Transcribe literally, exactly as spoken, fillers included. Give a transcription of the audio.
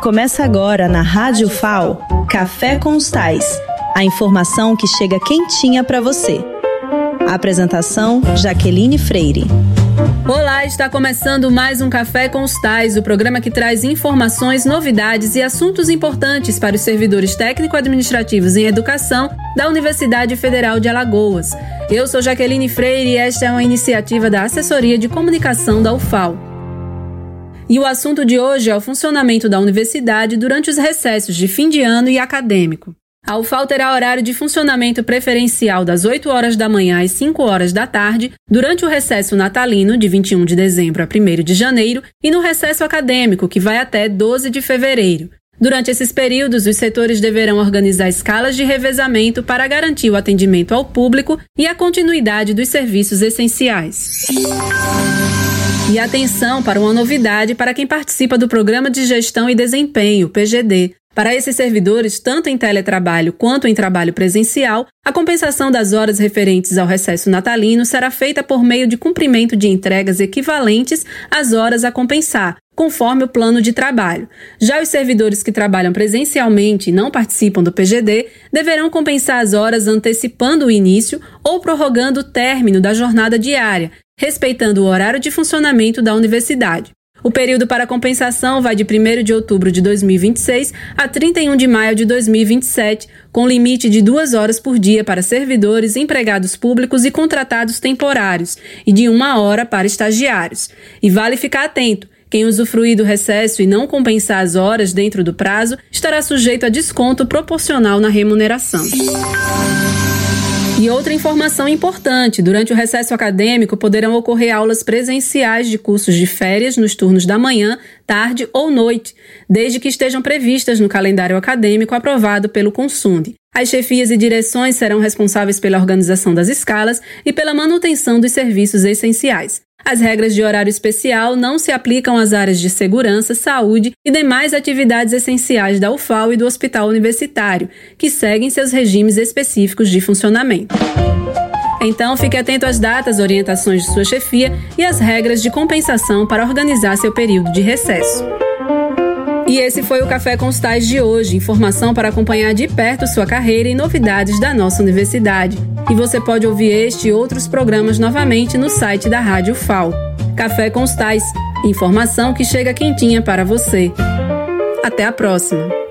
Começa agora na Rádio F A O, Café com os Tais. A informação que chega quentinha para você. A apresentação, Jaqueline Freire. Olá, está começando mais um Café com os Tais, o programa que traz informações, novidades e assuntos importantes para os servidores técnico-administrativos em educação da Universidade Federal de Alagoas. Eu sou Jaqueline Freire e esta é uma iniciativa da Assessoria de Comunicação da U F A O. E o assunto de hoje é o funcionamento da universidade durante os recessos de fim de ano e acadêmico. A U F A O terá horário de funcionamento preferencial das oito horas da manhã às cinco horas da tarde, durante o recesso natalino, de vinte e um de dezembro a primeiro de janeiro, e no recesso acadêmico, que vai até doze de fevereiro. Durante esses períodos, os setores deverão organizar escalas de revezamento para garantir o atendimento ao público e a continuidade dos serviços essenciais. E atenção para uma novidade para quem participa do Programa de Gestão e Desempenho, P G D. Para esses servidores, tanto em teletrabalho quanto em trabalho presencial, a compensação das horas referentes ao recesso natalino será feita por meio de cumprimento de entregas equivalentes às horas a compensar, conforme o plano de trabalho. Já os servidores que trabalham presencialmente e não participam do P G D deverão compensar as horas antecipando o início ou prorrogando o término da jornada diária, respeitando o horário de funcionamento da universidade. O período para compensação vai de primeiro de outubro de dois mil e vinte e seis a trinta e um de maio de dois mil e vinte e sete, com limite de duas horas por dia para servidores, empregados públicos e contratados temporários, e de uma hora para estagiários. E vale ficar atento: quem usufruir do recesso e não compensar as horas dentro do prazo estará sujeito a desconto proporcional na remuneração. E outra informação importante: durante o recesso acadêmico poderão ocorrer aulas presenciais de cursos de férias nos turnos da manhã, tarde ou noite, desde que estejam previstas no calendário acadêmico aprovado pelo Consund. As chefias e direções serão responsáveis pela organização das escalas e pela manutenção dos serviços essenciais. As regras de horário especial não se aplicam às áreas de segurança, saúde e demais atividades essenciais da U F A O e do Hospital Universitário, que seguem seus regimes específicos de funcionamento. Então, fique atento às datas, orientações de sua chefia e às regras de compensação para organizar seu período de recesso. E esse foi o Café com os Tais de hoje, informação para acompanhar de perto sua carreira e novidades da nossa universidade. E você pode ouvir este e outros programas novamente no site da Rádio F A O. Café com os Tais, informação que chega quentinha para você. Até a próxima!